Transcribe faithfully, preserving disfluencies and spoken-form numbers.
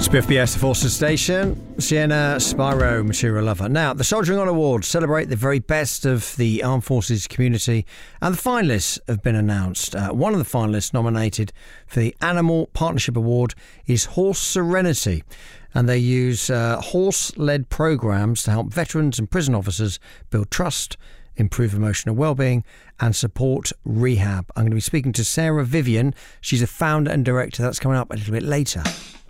Spiff B S, the Forces Station, Sienna Spyro, Material Lover. Now, the Soldiering On Awards celebrate the very best of the armed forces community, and the finalists have been announced. Uh, one of the finalists nominated for the Animal Partnership Award is Horse Serenity, and they use uh, horse-led programs to help veterans and prison officers build trust, improve emotional well-being and support rehab. I'm going to be speaking to Sarah Vivian. She's a founder and director. That's coming up a little bit later.